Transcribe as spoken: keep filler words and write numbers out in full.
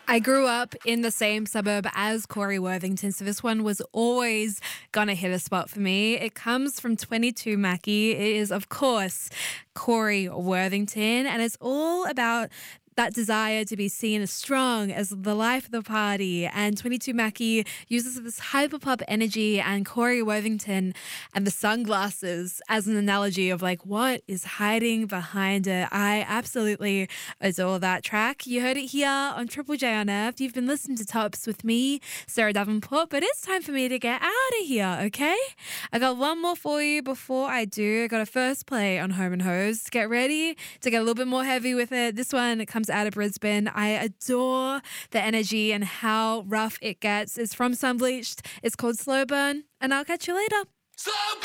I grew up in the same suburb as Corey Worthington, so this one was always gonna hit a spot for me. It comes from twenty-two Mackie. It is, of course, Corey Worthington, and it's all about that desire to be seen as strong as the life of the party. And twenty-two Mackie uses this hyperpop energy and Corey Worthington and the sunglasses as an analogy of like what is hiding behind it. I absolutely adore that track. You heard it here on Triple J Unearthed. You've been listening to Tops with me, Sarah Davenport, but it's time for me to get out of here, okay? I got one more for you before I do. I got a first play on Home and Hose. Get ready to get a little bit more heavy with it. This one, it comes out of Brisbane. I adore the energy and how rough it gets. It's from Sunbleached. It's called Slow Burn, and I'll catch you later. Slow